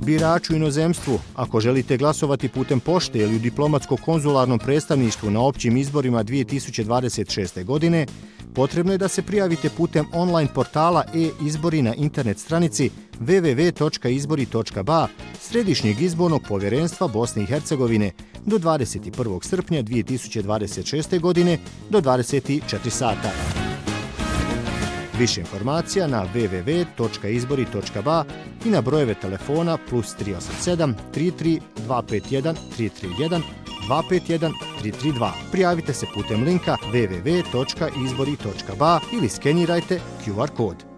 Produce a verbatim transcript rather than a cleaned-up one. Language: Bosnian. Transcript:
Birači u inozemstvu, ako želite glasovati putem pošte ili u diplomatsko-konzularnom predstavništvu na općim izborima dvije tisuće dvadeset šeste. godine, potrebno je da se prijavite putem online portala e-izbori na internet stranici w w w točka izbori točka b a Središnjeg izbornog povjerenstva Bosne i Hercegovine do dvadeset prvog srpnja dvije tisuće dvadeset šeste. godine do dvadeset četiri sata. Više informacija na w w w točka izbori točka b a i na brojeve telefona plus tri osam sedam tri tri dva pet jedan tri tri jedan dva pet jedan tri tri dva. Prijavite se putem linka w w w točka izbori točka b a ili skenirajte Q R kod.